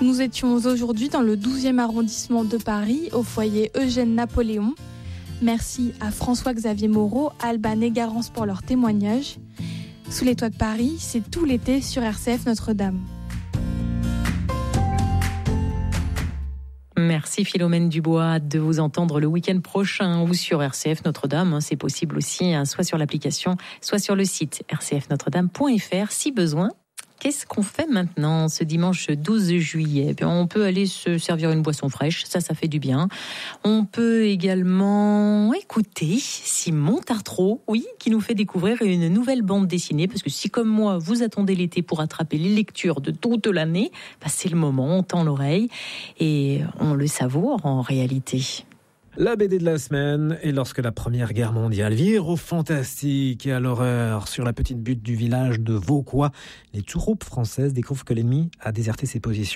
Nous étions aujourd'hui dans le 12e arrondissement de Paris, au foyer Eugène Napoléon. Merci à François-Xavier Moreau, Alban et Garance pour leur témoignage. Sous les toits de Paris, c'est tout l'été sur RCF Notre-Dame. Merci Philomène Dubois, de vous entendre le week-end prochain ou sur RCF Notre-Dame. C'est possible aussi, soit sur l'application, soit sur le site rcfnotredame.fr si besoin. Qu'est-ce qu'on fait maintenant ce dimanche 12 juillet ? On peut aller se servir une boisson fraîche, ça fait du bien. On peut également écouter Simon Tartreau, qui nous fait découvrir une nouvelle bande dessinée, parce que si comme moi vous attendez l'été pour attraper les lectures de toute l'année, c'est le moment, on tend l'oreille et on le savoure en réalité. La BD de la semaine, et lorsque la Première Guerre mondiale vire au fantastique et à l'horreur sur la petite butte du village de Vauquois, les troupes françaises découvrent que l'ennemi a déserté ses positions.